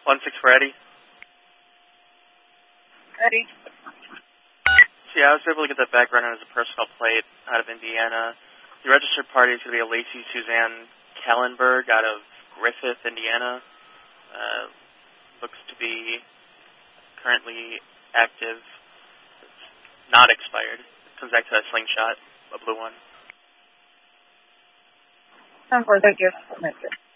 1-6 for Eddie. Eddie. So yeah, I was able to get that background as a personal plate out of Indiana. The registered party is going to be a Lacey Suzanne Kallenberg out of Griffith, Indiana. Looks to be currently active. It's not expired. It comes back to that slingshot, a blue one. 10-4, thank you.